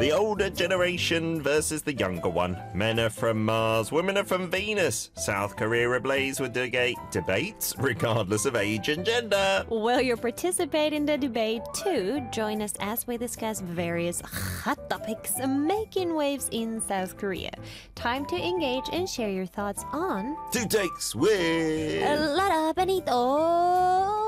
The older generation versus the younger one. Men are from Mars, women are from Venus. South Korea ablaze with debates regardless of age and gender. Will you participate in the debate too? Join us as we discuss various hot topics making waves in South Korea. Time to engage and share your thoughts on Two takes with Lara Benito.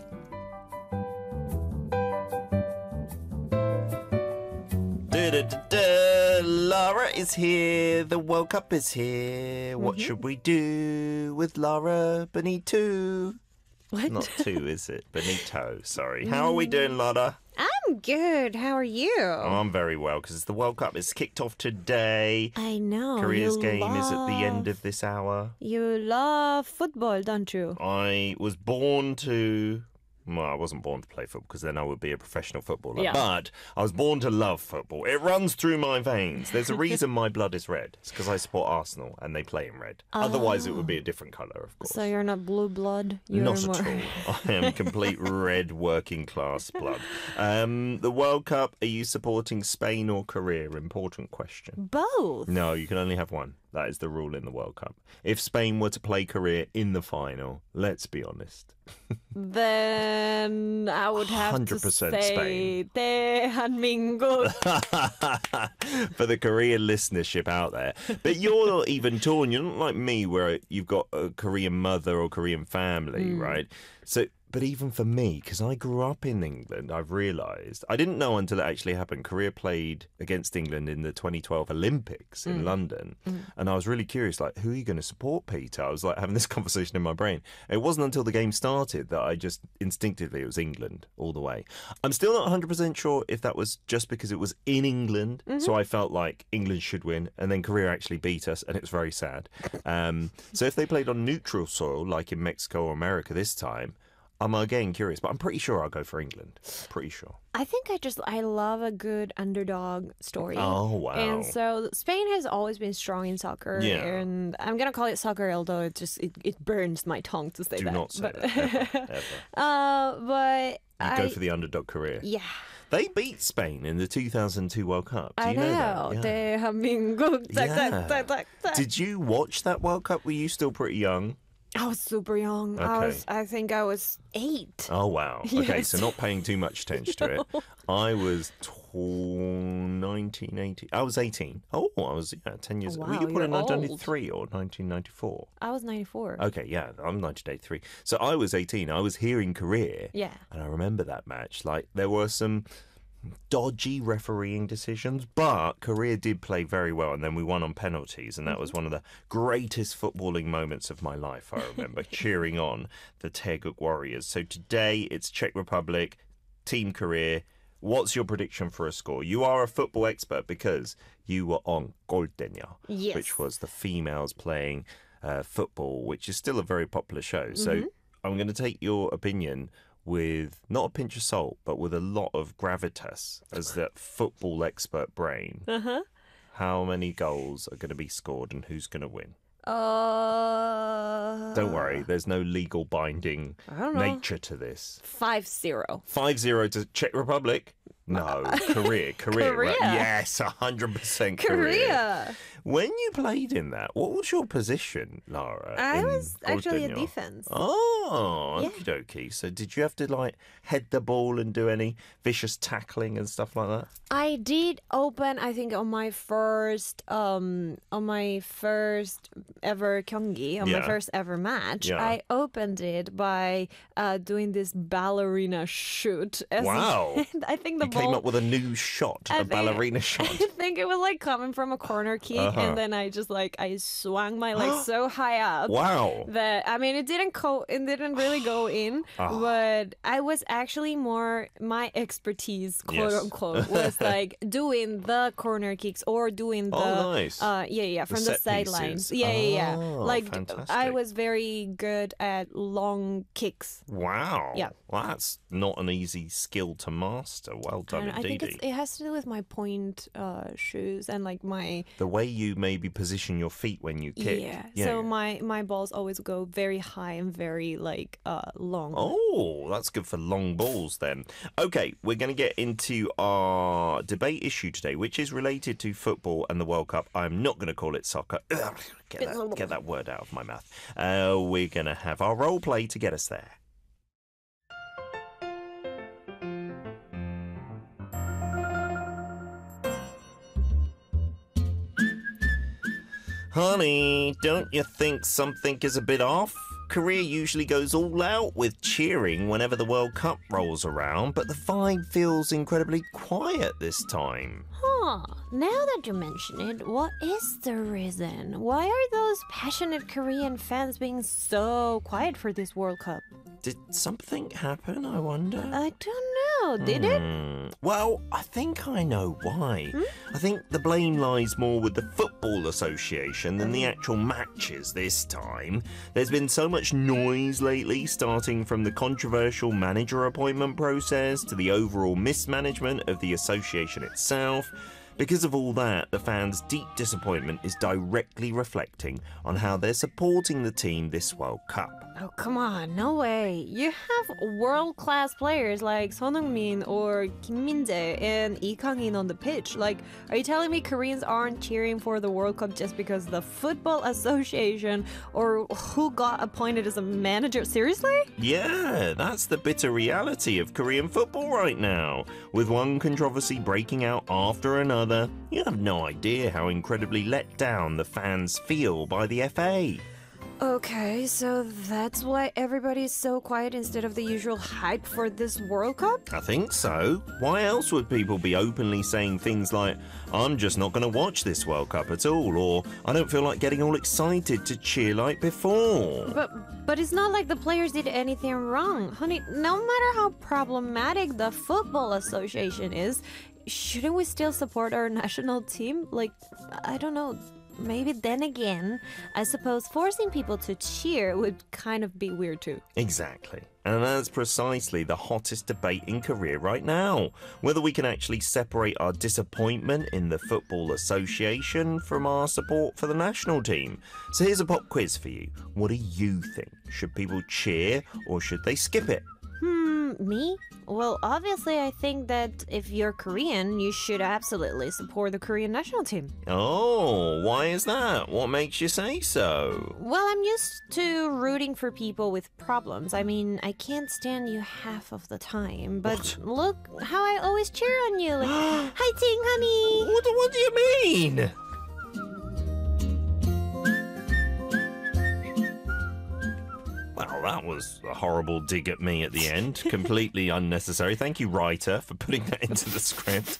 Lara is here. The World Cup is here. What should we do with Lara Benito? What? Not two, is it? Benito, sorry. How are we doing, Lara? I'm good. How are you? Oh, I'm very well because the World Cup is kicked off today. I know. Korea's you game is at the end of this hour. You love football, don't you? I was born to... Well, I wasn't born to play football because then I would be a professional footballer. Yeah. But I was born to love football. It runs through my veins. There's a reason my blood is red. It's because I support Arsenal and they play in red. Otherwise, it would be a different colour, of course. So you're not blue blood? You're Not more... at all. I am complete red working class blood. The World Cup, are you supporting Spain or Korea? Important question. Both. No, you can only have one. That is the rule in the World Cup. If Spain were to play Korea in the final, let's be honest. Then I would have 100% to say Spain. 대한민국. For the Korean listenership out there. But you're even torn. You're not like me where you've got a Korean mother or Korean family, right? So, but even for me, because I grew up in England, I've realised, I didn't know until it actually happened, Korea played against England in the 2012 Olympics in London. And I was really curious, like, who are you going to support, Peter? I was like having this conversation in my brain. It wasn't until the game started that I just instinctively, it was England all the way. I'm still not 100% sure if that was just because it was in England. So I felt like England should win. And then Korea actually beat us. And it was very sad. So if they played on neutral soil, like in Mexico or America this time, I'm again curious, but I'm pretty sure I'll go for England. Pretty sure. I think I love a good underdog story. Oh, wow. And so Spain has always been strong in soccer. Yeah. And I'm going to call it soccer, although it burns my tongue to say Do that. not say but, that, ever. But You go for the underdog career. Yeah. They beat Spain in the 2002 World Cup. Do you I know know. that? 대한민국. Yeah. Did you watch that World Cup? Were you still pretty young? I was super young. Okay. I think I was 8. Oh, wow. Okay, Yes. so not paying too much attention to it. I was 1980. I was 18. Oh, I was 10 years. Oh, Were wow, you born in you're 1993 or 1994? I was 94. Okay, yeah, I'm 1983. So I was 18. I was here in Korea. Yeah. And I remember that match. Like, there were some dodgy refereeing decisions, but Korea did play very well, and then we won on penalties, and that was one of the greatest footballing moments of my life. I remember cheering on the Taeguk Warriors. So today it's Czech Republic, Team Korea. What's your prediction for a score? You are a football expert because you were on Goltenia, Yes. which was the females playing football, which is still a very popular show. So I'm going to take your opinion with not a pinch of salt, but with a lot of gravitas as the football expert brain. How many goals are going to be scored and who's going to win? Don't worry, there's no legal binding don't know. nature to this. 5-0. 5-0 to Czech Republic? No, Korea. Korea. Right? Yes, 100% Korea. When you played in that, what was your position, Lara? I in was actually a Goltenia? defense. Oh, Yeah. okie dokie. So did you have to like head the ball and do any vicious tackling and stuff like that? I did open, I think, on my first ever 경기, on my Yeah. first ever match. Yeah. I opened it by doing this ballerina shoot. Wow. I think the You ball came up with a new shot, I a think- ballerina shot. I think it was like coming from a corner kick, and then I just I swung my leg so high up. Wow. That I mean, it didn't really go in, but I was actually more my expertise, quote Yes. unquote, was doing the corner kicks or doing the Oh, nice. from the set sidelines. pieces. Yeah, Yeah. Oh, Like fantastic. I was very good at long kicks. Wow. Yeah. Well, that's not an easy skill to master. Well done I think indeed. it has to do with my point shoes and like my The way you maybe position your feet when you kick. yeah. So my balls always go very high and very like long. Oh, that's good for long balls then. Okay, we're going to get into our debate issue today, which is related to football and the World Cup. I'm not going to call it soccer. Get that word out of my mouth. We're going to have our role play to get us there. Honey, don't you think something is a bit off? Korea usually goes all out with cheering whenever the World Cup rolls around, but the vibe feels incredibly quiet this time. Huh. Now that you mention it, what is the reason? Why are those passionate Korean fans being so quiet for this World Cup? Did something happen, I wonder? I don't know. Did it? Well, I think I know why. I think the blame lies more with the Football Association than the actual matches this time. There's been so much noise lately, starting from the controversial manager appointment process to the overall mismanagement of the association itself. Because of all that, the fans' deep disappointment is directly reflecting on how they're supporting the team this World Cup. Oh, come on. No way. You have world-class players like Son Heung-min or Kim Min-jae and Lee Kang-in on the pitch. Like, are you telling me Koreans aren't cheering for the World Cup just because the Football Association or who got appointed as a manager? Seriously? Yeah, that's the bitter reality of Korean football right now. With one controversy breaking out after another, you have no idea how incredibly let down the fans feel by the FA. Okay, so that's why everybody's so quiet instead of the usual hype for this World Cup? I think so. Why else would people be openly saying things like, I'm just not going to watch this World Cup at all, or I don't feel like getting all excited to cheer like before? But it's not like the players did anything wrong. Honey, no matter how problematic the Football Association is, shouldn't we still support our national team? Like, I don't know. Maybe then again, I suppose forcing people to cheer would kind of be weird too. Exactly. And that's precisely the hottest debate in Korea right now. Whether we can actually separate our disappointment in the Football Association from our support for the national team. So here's a pop quiz for you. What do you think? Should people cheer or should they skip it? Me? Well, obviously, I think that if you're Korean, you should absolutely support the Korean national team. Oh, why is that? What makes you say so? Well, I'm used to rooting for people with problems. I mean, I can't stand you half of the time. But look how I always cheer on you. Like, hi, Ting, honey. What do you mean? Well, that was a horrible dig at me at the end. Completely unnecessary. Thank you, writer, for putting that into the script.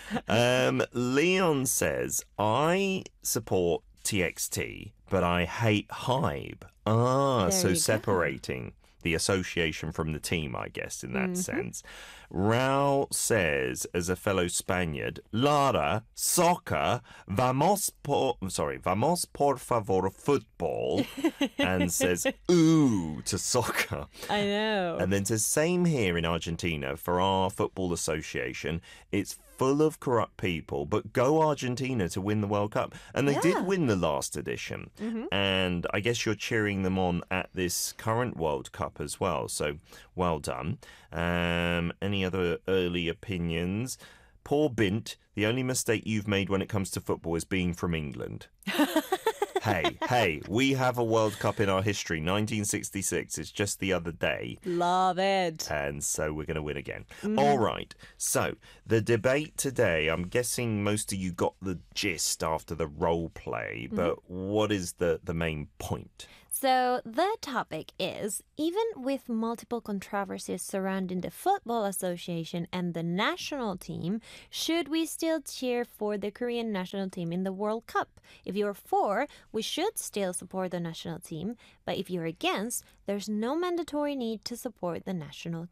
Leon says, I support TXT, but I hate Hybe. There So you go. separating the association from the team, I guess, in that sense. Raul says, as a fellow Spaniard, Lara, soccer, vamos por favor football, and says, ooh, to soccer. I know. And then says, same here in Argentina for our football association. It's full of corrupt people, but go Argentina to win the World Cup. And they did win the last edition. And I guess you're cheering them on at this current World Cup as well. So well done. Any other early opinions? Poor Bint, the only mistake you've made when it comes to football is being from England. Hey, we have a World Cup in our history, 1966. It's just the other day. Love it. And so we're going to win again. All right. So the debate today, I'm guessing most of you got the gist after the role play, but what is the main point? So the topic is, even with multiple controversies surrounding the Football Association and the national team, should we still cheer for the Korean national team in the World Cup? If you're for, we should still support the national team, but if you're against, there's no mandatory need to support the national team.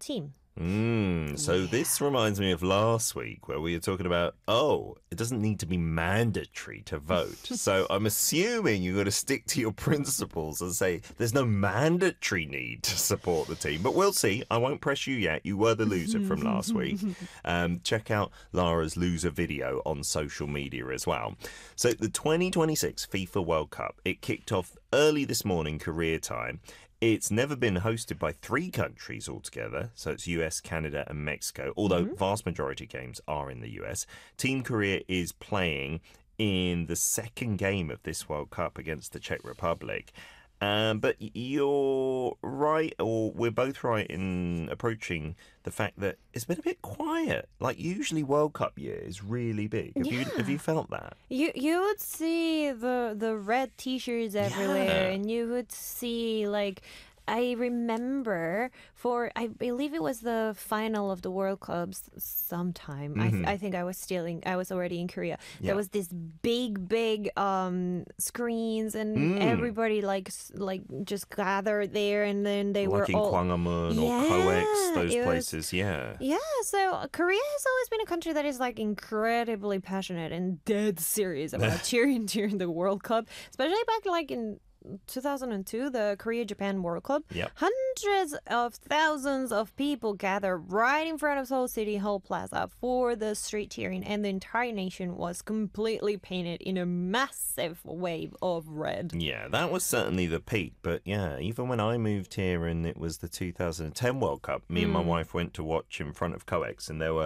So this reminds me of last week where we were talking about, it doesn't need to be mandatory to vote. So I'm assuming you're going to stick to your principles and say there's no mandatory need to support the team. But we'll see. I won't press you yet. You were the loser from last week. Check out Lara's loser video on social media as well. So the 2026 FIFA World Cup, it kicked off early this morning, Korea time. It's never been hosted by 3 countries altogether, so it's US, Canada and Mexico, although vast majority of games are in the US. Team Korea is playing in the second game of this World Cup against the Czech Republic. But you're right, or we're both right in approaching the fact that it's been a bit quiet. Like usually World Cup year is really big. Have you felt that? You would see the red T-shirts everywhere, and you would see like. I remember I believe it was the final of the World Cups sometime. I think I was already in Korea. Yeah. There was this big screens and everybody like just gathered there, and then they were like in all Gwanghwamun or COEX, those places, yeah. Yeah, so Korea has always been a country that is like incredibly passionate and dead serious about cheering during the World Cup, especially back like in 2002, the Korea-Japan World Cup. Yep. Hundreds of thousands of people gathered right in front of Seoul City Hall Plaza for the street cheering, and the entire nation was completely painted in a massive wave of red. Yeah, that was certainly the peak. But yeah, even when I moved here and it was the 2010 World Cup, me and my wife went to watch in front of COEX, and there were,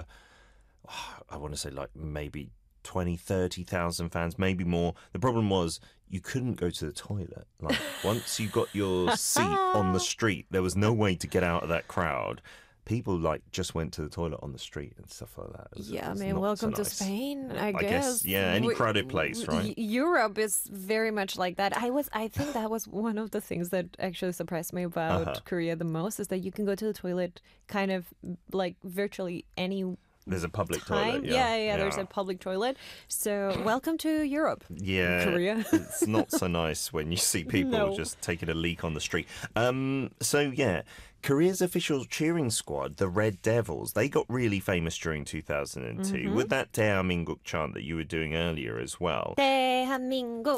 I want to say like maybe 20, 30,000 fans, maybe more. The problem was you couldn't go to the toilet. Like once you got your seat on the street, there was no way to get out of that crowd. People like just went to the toilet on the street and stuff like that. Yeah, I mean, welcome to Spain, I guess. Yeah, any crowded place, right? Europe is very much like that. I think that was one of the things that actually surprised me about Korea the most, is that you can go to the toilet kind of like virtually any There's a public time. toilet. Yeah, there's a public toilet. So welcome to Europe. Yeah, Korea. It's not so nice when you see people just taking a leak on the street. So yeah, Korea's official cheering squad, the Red Devils, they got really famous during 2002 with that 대한민국 chant that you were doing earlier as well. 대한민국.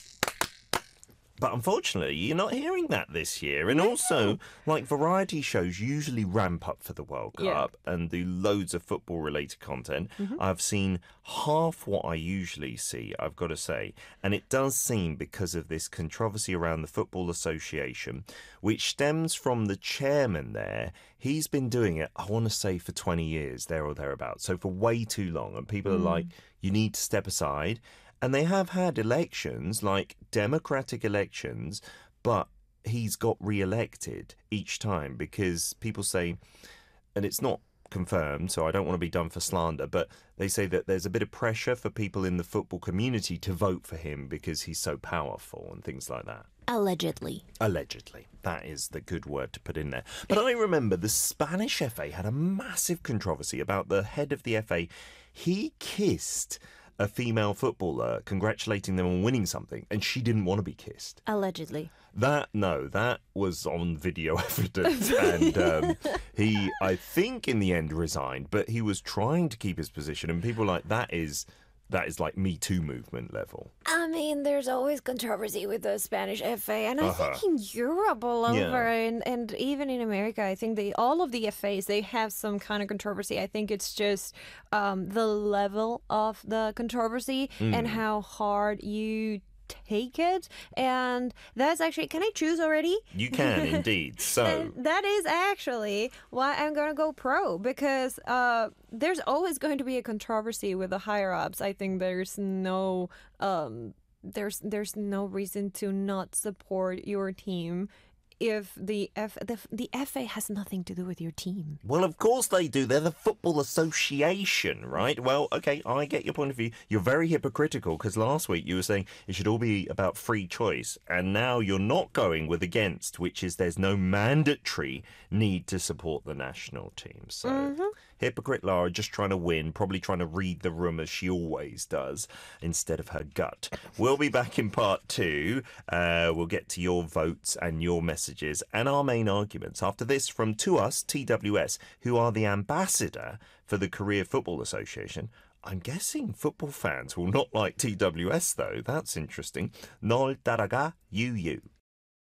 But unfortunately, you're not hearing that this year. And also, like, variety shows usually ramp up for the World Cup and do loads of football-related content. I've seen half what I usually see, I've got to say. And it does seem because of this controversy around the Football Association, which stems from the chairman there. He's been doing it, I want to say, for 20 years, there or thereabouts. So for way too long. And people are like, you need to step aside. And they have had elections, like democratic elections, but he's got re-elected each time because people say, and it's not confirmed, so I don't want to be done for slander, but they say that there's a bit of pressure for people in the football community to vote for him because he's so powerful and things like that. Allegedly. Allegedly. That is the good word to put in there. But I remember the Spanish FA had a massive controversy about the head of the FA. He kissed a female footballer, congratulating them on winning something, and she didn't want to be kissed. Allegedly. That was on video evidence, and he, I think, in the end resigned, but he was trying to keep his position, and people like that is like Me Too movement level. I mean, there's always controversy with the Spanish FA, and I think in Europe all over, and even in America, I think all of the FAs, they have some kind of controversy. I think it's just the level of the controversy and how hard you take it, and that's actually, can I choose already? You can indeed. So that is actually why I'm gonna go pro, because there's always going to be a controversy with the higher ups. I think there's no reason to not support your team if the FA has nothing to do with your team. Well, of course they do. They're the Football Association, right? Well, okay, I get your point of view. You're very hypocritical because last week you were saying it should all be about free choice, and now you're not going with against, which is there's no mandatory need to support the national team. So Hypocrite Lara just trying to win, probably trying to read the room as she always does, instead of her gut. We'll be back in part 2. We'll get to your votes and your messages and our main arguments after this from To Us, TWS, who are the ambassador for the Korea Football Association. I'm guessing football fans will not like TWS, though. That's interesting. 널 따라가 유유.